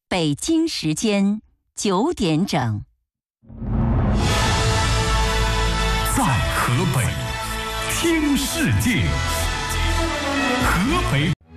北京时间9点整。 在河北听世界，河北